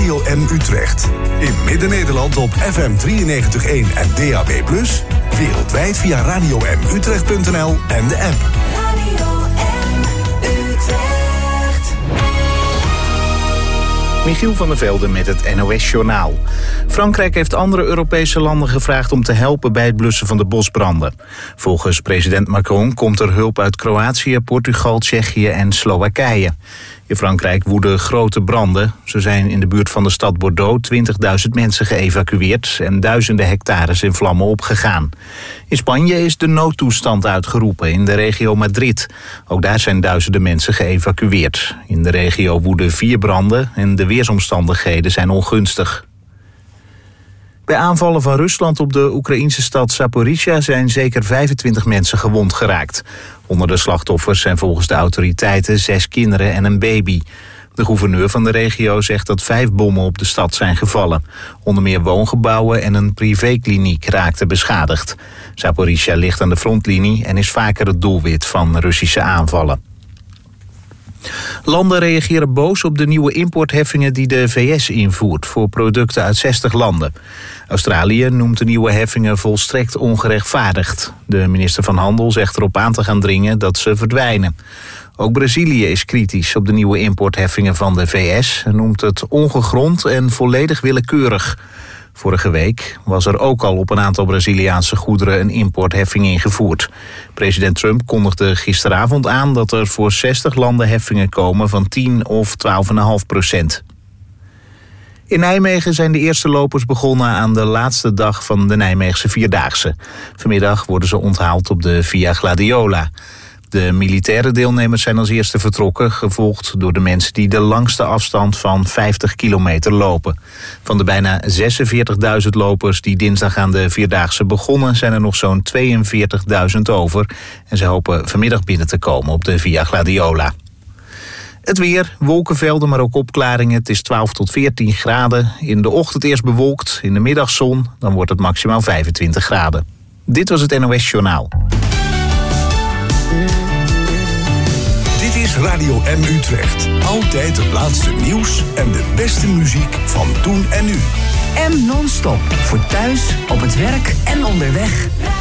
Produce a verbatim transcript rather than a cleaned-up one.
Radio M Utrecht. In Midden-Nederland op F M drieënnegentig komma één en D A B plus. Wereldwijd via radio m utrecht punt n l en de app. Radio M Utrecht. Michiel van der Velde met het N O S-journaal. Frankrijk heeft andere Europese landen gevraagd om te helpen bij het blussen van de bosbranden. Volgens president Macron komt er hulp uit Kroatië, Portugal, Tsjechië en Slowakije. In Frankrijk woeden grote branden. Zo zijn in de buurt van de stad Bordeaux twintigduizend mensen geëvacueerd en duizenden hectares in vlammen opgegaan. In Spanje is de noodtoestand uitgeroepen in de regio Madrid. Ook daar zijn duizenden mensen geëvacueerd. In de regio woeden vier branden en de weersomstandigheden zijn ongunstig. Bij aanvallen van Rusland op de Oekraïnse stad Zaporizhzhia zijn zeker vijfentwintig mensen gewond geraakt. Onder de slachtoffers zijn volgens de autoriteiten zes kinderen en een baby. De gouverneur van de regio zegt dat vijf bommen op de stad zijn gevallen. Onder meer woongebouwen en een privékliniek raakten beschadigd. Zaporizhzhia ligt aan de frontlinie en is vaker het doelwit van Russische aanvallen. Landen reageren boos op de nieuwe importheffingen die de V S invoert voor producten uit zestig landen. Australië noemt de nieuwe heffingen volstrekt ongerechtvaardigd. De minister van Handel zegt erop aan te gaan dringen dat ze verdwijnen. Ook Brazilië is kritisch op de nieuwe importheffingen van de V S en noemt het ongegrond en volledig willekeurig. Vorige week was er ook al op een aantal Braziliaanse goederen een importheffing ingevoerd. President Trump kondigde gisteravond aan dat er voor zestig landen heffingen komen van tien of twaalf komma vijf procent. In Nijmegen zijn de eerste lopers begonnen aan de laatste dag van de Nijmeegse Vierdaagse. Vanmiddag worden ze onthaald op de Via Gladiola. De militaire deelnemers zijn als eerste vertrokken, gevolgd door de mensen die de langste afstand van vijftig kilometer lopen. Van de bijna zesenveertigduizend lopers die dinsdag aan de Vierdaagse begonnen, zijn er nog zo'n tweeënveertigduizend over. En ze hopen vanmiddag binnen te komen op de Via Gladiola. Het weer, wolkenvelden, maar ook opklaringen. Het is twaalf tot veertien graden. In de ochtend eerst bewolkt, in de middag zon. Dan wordt het maximaal vijfentwintig graden. Dit was het N O S-journaal. Dit is Radio M Utrecht. Altijd het laatste nieuws en de beste muziek van toen en nu. M non-stop. Voor thuis, op het werk en onderweg.